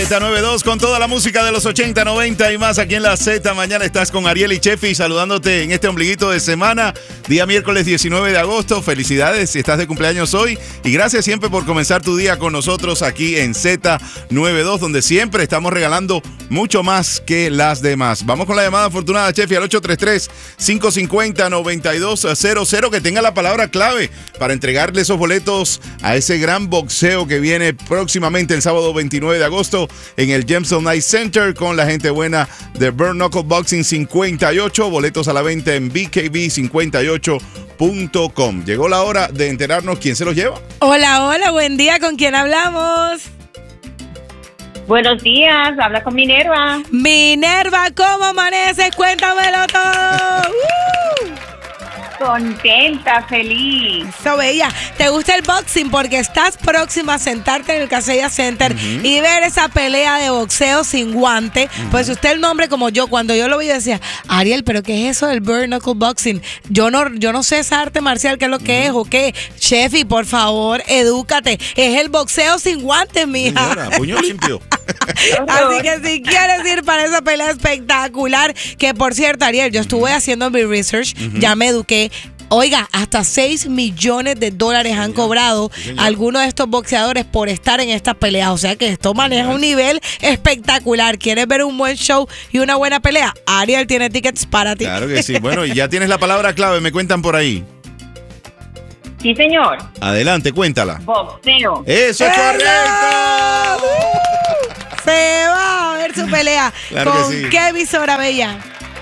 Z92 con toda la música de los 80, 90 y más aquí en la Z. Mañana estás con Ariel y Chefi saludándote en este ombliguito de semana, día miércoles 19 de agosto. Felicidades si estás de cumpleaños hoy y gracias siempre por comenzar tu día con nosotros aquí en Z92, donde siempre estamos regalando mucho más que las demás. Vamos con la llamada afortunada, Chefi, al 833-550-9200, que tenga la palabra clave para entregarle esos boletos a ese gran boxeo que viene próximamente el sábado 29 de agosto en el Gemstone Night Center con la gente buena de Bare Knuckle Boxing 58. Boletos a la venta en bkb58.com. Llegó la hora de enterarnos quién se los lleva. Hola, hola, buen día. ¿Con quién hablamos? Buenos días, habla con Minerva. Minerva, ¿cómo amaneces? Cuéntamelo todo. Contenta, feliz. Eso, bella. ¿Te gusta el boxing? Porque estás próxima a sentarte en el Casella Center y ver esa pelea de boxeo sin guante. Pues usted el nombre como yo, cuando yo lo vi, yo decía, Ariel, ¿pero qué es eso del Bare Knuckle Boxing? Yo no sé esa arte marcial, ¿qué es lo que es o qué? Chefi, por favor, edúcate. Es el boxeo sin guantes, mija. Señora, puño limpio. Así que si quieres ir para esa pelea espectacular, que por cierto, Ariel, yo estuve haciendo mi research, ya me eduqué. Oiga, hasta $6 millones han cobrado algunos de estos boxeadores por estar en estas peleas. O sea que esto maneja un nivel espectacular. ¿Quieres ver un buen show y una buena pelea? Ariel tiene tickets para ti. Claro que sí. Bueno, y ya tienes la palabra clave, me cuentan por ahí. Sí, señor. Adelante, cuéntala. Boxeo. ¡Eso es correcto! Se va a ver su pelea. Claro ¿Con que sí. qué emisora, bella?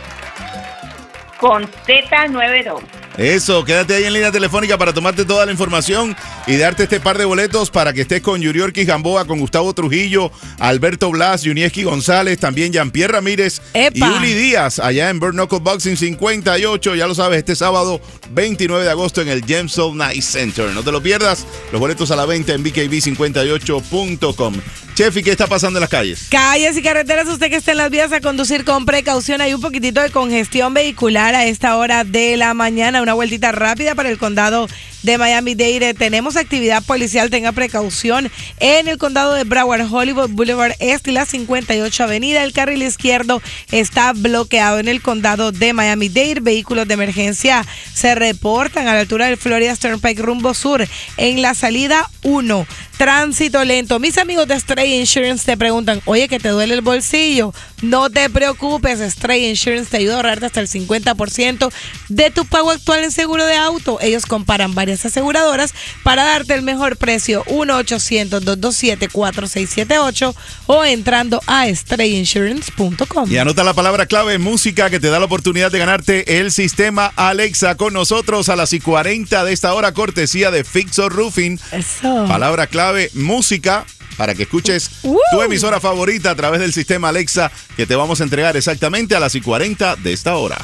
Con Z92. Eso, quédate ahí en línea telefónica para tomarte toda la información y darte este par de boletos para que estés con Yuriorkis Gamboa, con Gustavo Trujillo, Alberto Blas, Yunieski González, también Jean-Pierre Ramírez y Uli Díaz, allá en Bare Knuckle Boxing 58, ya lo sabes, este sábado 29 de agosto en el Gemstone Night Center. No te lo pierdas, los boletos a la venta en bkb58.com. Chefi, ¿qué está pasando en las calles? Calles y carreteras, usted que está en las vías a conducir con precaución. Hay un poquitito de congestión vehicular a esta hora de la mañana. Una vueltita rápida para el condado de Miami-Dade. Tenemos actividad policial, tenga precaución en el condado de Broward, Hollywood Boulevard Este y la 58 Avenida. El carril izquierdo está bloqueado en el condado de Miami-Dade. Vehículos de emergencia se reportan a la altura del Florida Turnpike rumbo sur en la salida 1. Tránsito lento. Mis amigos de Stray Insurance te preguntan, oye, ¿que te duele el bolsillo? No te preocupes, Stray Insurance te ayuda a ahorrarte hasta el 50% de tu pago actual en seguro de auto. Ellos comparan varias aseguradoras para darte el mejor precio. 1-800-227-4678 o entrando a strayinsurance.com. Y anota la palabra clave música, que te da la oportunidad de ganarte el sistema Alexa con nosotros a las 40 de esta hora, cortesía de Fixo Roofing. Eso. Palabra clave música para que escuches tu emisora favorita a través del sistema Alexa, que te vamos a entregar exactamente a las 40 de esta hora.